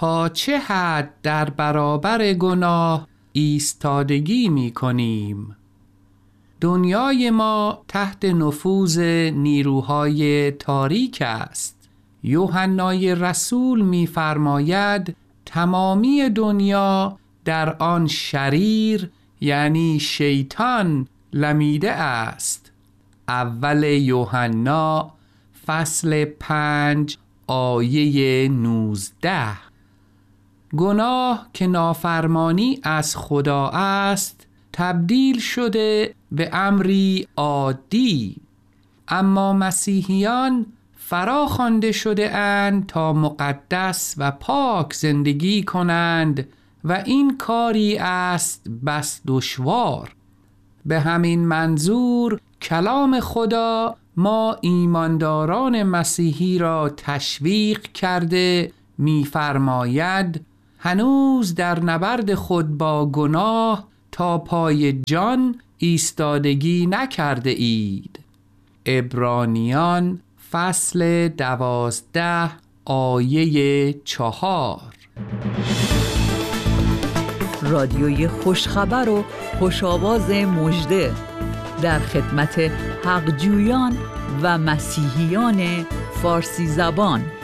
تا چه حد در برابر گناه ایستادگی می کنیم؟ دنیای ما تحت نفوذ نیروهای تاریک است. یوحنای رسول می فرماید تمامی دنیا در آن شریر یعنی شیطان لمیده است. اول یوحنا فصل 5 آیه 19. گناه که نافرمانی از خدا است تبدیل شده به امری عادی، اما مسیحیان فرا خوانده شده اند تا مقدس و پاک زندگی کنند و این کاری است بس دشوار. به همین منظور کلام خدا ما ایمانداران مسیحی را تشویق کرده می‌فرماید هنوز در نبرد خود با گناه تا پای جان ایستادگی نکرده اید. عبرانیان فصل 12 آیه 4. رادیوی خوشخبر و خوشاواز مژده در خدمت حقجویان و مسیحیان فارسی زبان.